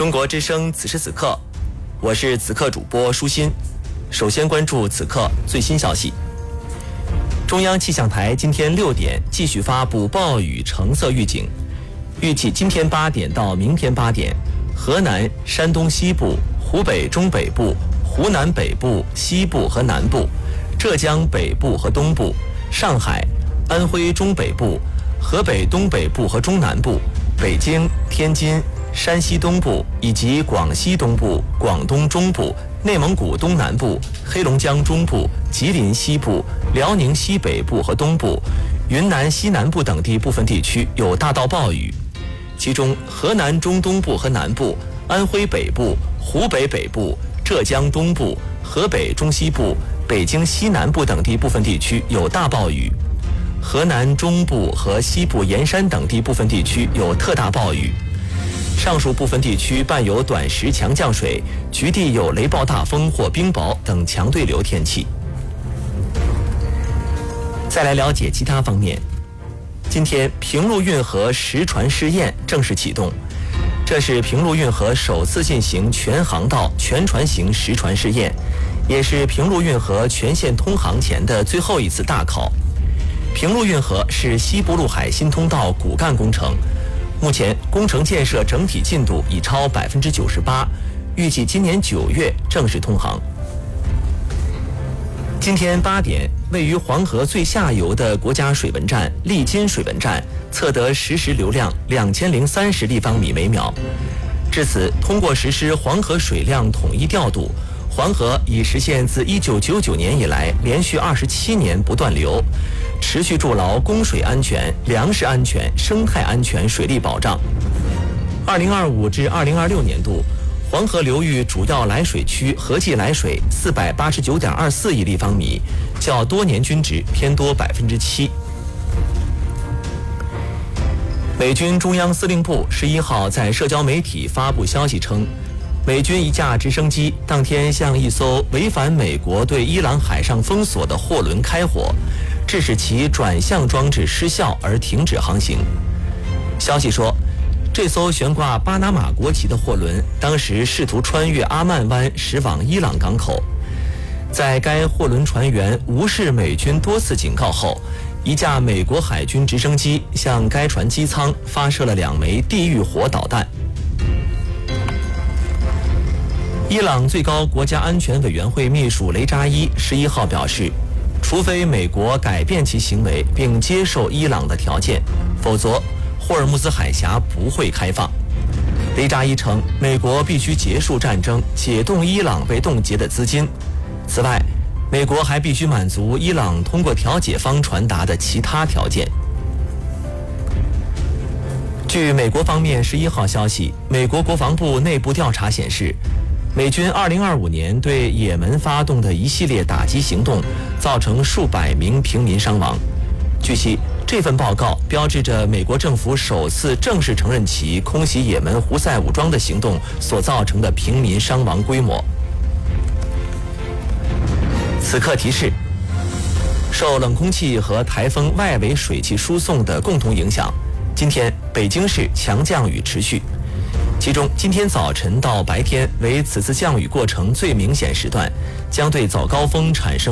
中国之声此时此刻，我是此刻主播舒心。首先关注此刻最新消息。中央气象台今天6点继续发布暴雨橙色预警，预计今天8点到明天8点，河南、山东西部、湖北中北部、湖南北部、西部和南部、浙江北部和东部、上海、安徽中北部、河北东北部和中南部、北京、天津、山西东部以及广西东部、广东中部、内蒙古东南部、黑龙江中部、吉林西部、辽宁西北部和东部、云南西南部等地部分地区有大到暴雨，其中河南中东部和南部、安徽北部、湖北北部、浙江东部、河北中西部、北京西南部等地部分地区有大暴雨，河南中部和西部沿山等地部分地区有特大暴雨。上述部分地区伴有短时强降水，局地有雷暴大风或冰雹等强对流天气。再来了解其他方面。今天平陆运河实船试验正式启动，这是平陆运河首次进行全航道全船型实船试验，也是平陆运河全线通航前的最后一次大考。平陆运河是西部陆海新通道骨干工程，目前工程建设整体进度已超98%，预计今年9月正式通航。今天8点，位于黄河最下游的国家水文站利津水文站测得实时流量2030立方米每秒。至此，通过实施黄河水量统一调度，黄河已实现自1999年以来连续27年不断流，持续筑牢供水安全、粮食安全、生态安全水利保障。2025至2026年度，黄河流域主要来水区合计来水489.24亿立方米，较多年均值偏多7%。美军中央司令部11号在社交媒体发布消息称，美军一架直升机当天向一艘违反美国对伊朗海上封锁的货轮开火，致使其转向装置失效而停止航行。消息说，这艘悬挂巴拿马国旗的货轮当时试图穿越阿曼湾驶往伊朗港口，在该货轮船员无视美军多次警告后，一架美国海军直升机向该船机舱发射了2枚地狱火导弹。伊朗最高国家安全委员会秘书雷扎伊11号表示，除非美国改变其行为并接受伊朗的条件，否则霍尔木兹海峡不会开放。雷扎伊称，美国必须结束战争，解冻伊朗被冻结的资金。此外，美国还必须满足伊朗通过调解方传达的其他条件。据美国方面11号消息，美国国防部内部调查显示，美军2025年对也门发动的一系列打击行动，造成数百名平民伤亡。据悉，这份报告标志着美国政府首次正式承认其空袭也门胡塞武装的行动所造成的平民伤亡规模。此刻提示：受冷空气和台风外围水汽输送的共同影响，今天北京市强降雨持续。其中，今天早晨到白天为此次降雨过程最明显时段，将对早高峰产生